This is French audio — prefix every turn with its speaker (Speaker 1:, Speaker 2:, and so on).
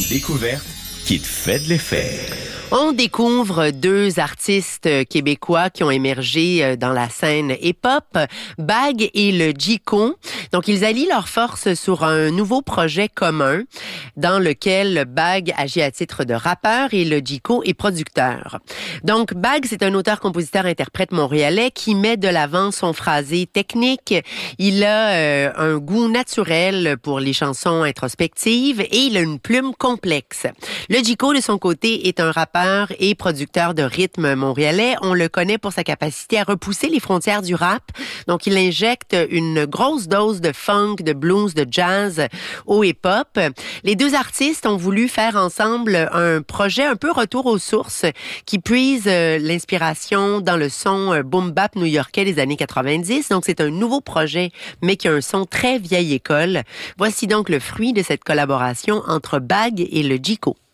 Speaker 1: découverte qui te fait de l'effet.
Speaker 2: On découvre deux artistes québécois qui ont émergé dans la scène hip-hop, Bag et le Jiko. Donc, ils allient leurs forces sur un nouveau projet commun dans lequel Bag agit à titre de rappeur et le Jiko est producteur. Donc, Bag, c'est un auteur-compositeur-interprète montréalais qui met de l'avant son phrasé technique. Il a un goût naturel pour les chansons introspectives et il a une plume complexe. Le Jiko, de son côté, est un rappeur et producteur de rythme montréalais. On le connaît pour sa capacité à repousser les frontières du rap. Donc, il injecte une grosse dose de funk, de blues, de jazz au hip-hop. Les deux artistes ont voulu faire ensemble un projet un peu retour aux sources qui puise l'inspiration dans le son boom-bap new-yorkais des années 90. Donc, c'est un nouveau projet, mais qui a un son très vieille école. Voici donc le fruit de cette collaboration entre Bag et le Jiko.